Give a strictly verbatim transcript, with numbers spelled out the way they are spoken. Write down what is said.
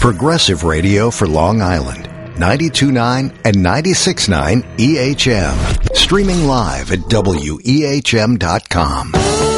Progressive Radio for Long Island. ninety-two point nine and ninety-six point nine E H M. Streaming live at W E H M dot com.